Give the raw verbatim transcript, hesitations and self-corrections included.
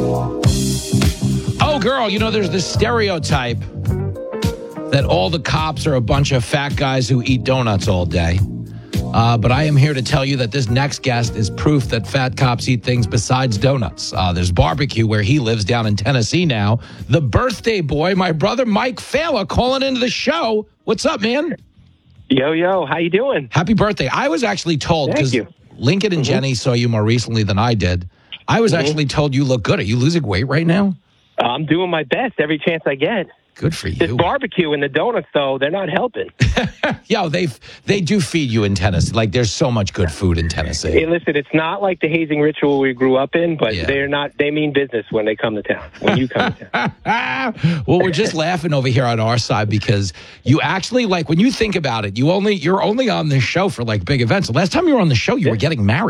Oh, girl, you know, there's this stereotype that all the cops are a bunch of fat guys who eat donuts all day. Uh, but I am here to tell you that this next guest is proof that fat cops eat things besides donuts. Uh, there's barbecue where he lives down in Tennessee now. The birthday boy, my brother Mike Fala, calling into the show. What's up, man? Yo, yo, how you doing? Happy birthday. I was actually told, because Lincoln and mm-hmm. Jenny saw you more recently than I did. I was mm-hmm. actually told you look good. Are you losing weight right now? I'm doing my best every chance I get. Good for you. This barbecue and the donuts, though, they're not helping. Yo, they they do feed you in Tennessee. Like, there's so much good food in Tennessee. Hey, listen, it's not like the hazing ritual we grew up in, but yeah. they're not. They mean business when they come to town, when you come to town. Well, we're just laughing over here on our side because you actually, like, when you think about it, you only, you're only on this show for, like, big events. The last time you were on the show, you yeah. were getting married.